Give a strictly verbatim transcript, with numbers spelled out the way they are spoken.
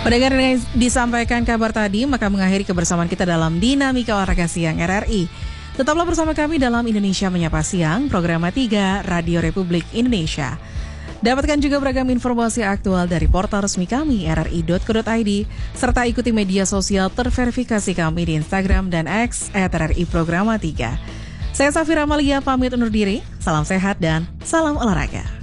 Pendengar yang disampaikan kabar tadi, maka mengakhiri kebersamaan kita dalam Dinamika Olahraga Siang R R I. Tetaplah bersama kami dalam Indonesia Menyapa Siang, program tiga Radio Republik Indonesia. Dapatkan juga beragam informasi aktual dari portal resmi kami r r i dot co dot i d, serta ikuti media sosial terverifikasi kami di Instagram dan X at r r i programa tiga. Saya Safira Amalia pamit undur diri, salam sehat dan salam olahraga.